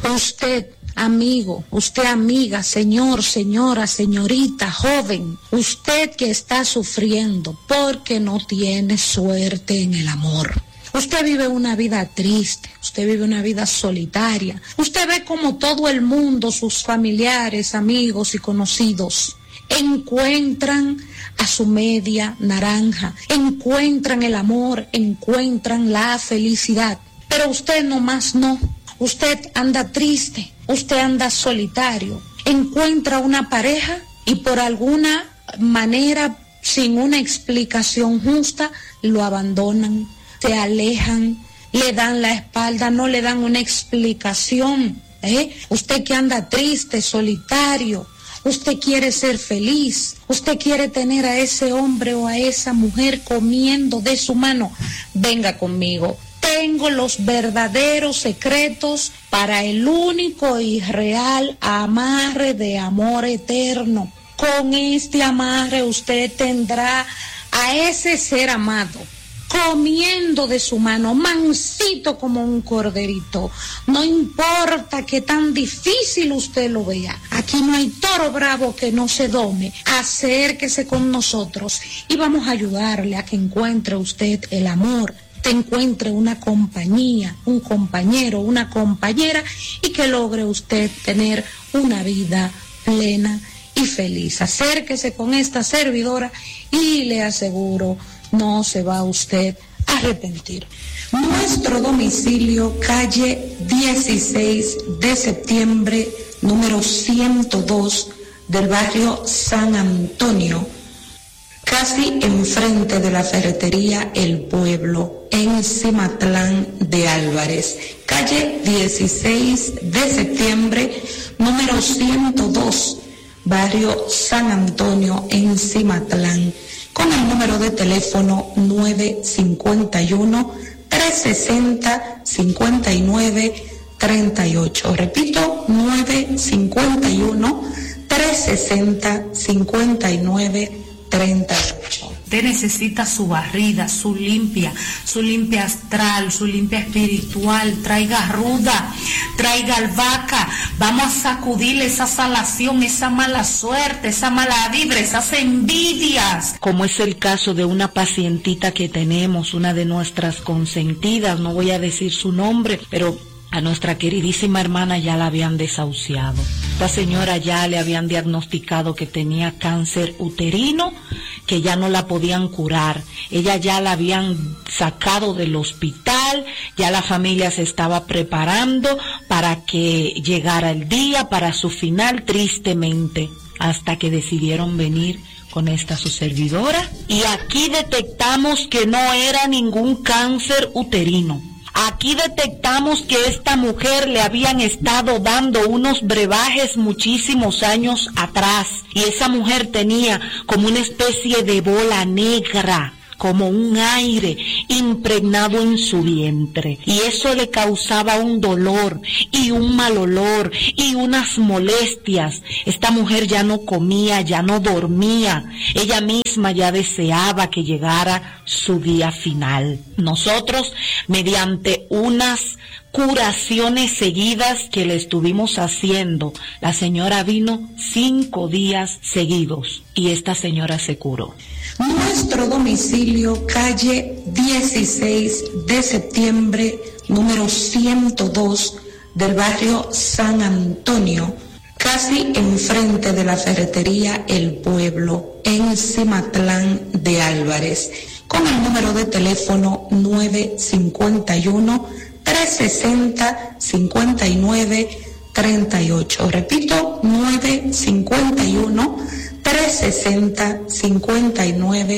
Usted, amigo, usted amiga, señor, señora, señorita, joven, usted que está sufriendo porque no tiene suerte en el amor. Usted vive una vida triste, usted vive una vida solitaria. Usted ve como todo el mundo, sus familiares, amigos y conocidos, encuentran a su media naranja, encuentran el amor, encuentran la felicidad. Pero usted nomás no. Usted anda triste, usted anda solitario, encuentra una pareja y por alguna manera, sin una explicación justa, lo abandonan, se alejan, le dan la espalda, no le dan una explicación. Usted que anda triste, solitario, usted quiere ser feliz, usted quiere tener a ese hombre o a esa mujer comiendo de su mano, venga conmigo. Tengo los verdaderos secretos para el único y real amarre de amor eterno. Con este amarre usted tendrá a ese ser amado comiendo de su mano, mansito como un corderito. No importa que tan difícil usted lo vea. Aquí no hay toro bravo que no se dome. Acérquese con nosotros y vamos a ayudarle a que encuentre usted el amor, te encuentre una compañía, un compañero, una compañera y que logre usted tener una vida plena y feliz. Acérquese con esta servidora y le aseguro, no se va usted a arrepentir. Nuestro domicilio, calle 16 de septiembre, número 102 del barrio San Antonio, casi enfrente de la ferretería El Pueblo, en Cimatlán de Álvarez. Calle 16 de septiembre, número 102, barrio San Antonio, en Cimatlán, con el número de teléfono 951-360-5938. Repito, 951-360-5938. Usted necesita su barrida, su limpia astral, su limpia espiritual. Traiga ruda, traiga albahaca. Vamos a sacudirle esa salación, esa mala suerte, esa mala vibra, esas envidias. Como es el caso de una pacientita que tenemos, una de nuestras consentidas, no voy a decir su nombre, pero a nuestra queridísima hermana ya la habían desahuciado. Esta señora ya le habían diagnosticado que tenía cáncer uterino, que ya no la podían curar. Ella ya la habían sacado del hospital, ya la familia se estaba preparando para que llegara el día, para su final, tristemente, hasta que decidieron venir con esta su servidora. Y aquí detectamos que no era ningún cáncer uterino. Aquí detectamos que esta mujer le habían estado dando unos brebajes muchísimos años atrás y esa mujer tenía como una especie de bola negra, como un aire impregnado en su vientre, y eso le causaba un dolor y un mal olor y unas molestias. Esta mujer ya no comía, ya no dormía, ella misma ya deseaba que llegara su día final. Nosotros, mediante unas curaciones seguidas que le estuvimos haciendo, la señora vino 5 días seguidos y esta señora se curó. Nuestro domicilio, calle 16 de septiembre, número 102 del barrio San Antonio, casi enfrente de la ferretería El Pueblo, en Cimatlán de Álvarez, con el número de teléfono 951-360-5938. Repito, 951-360-5938.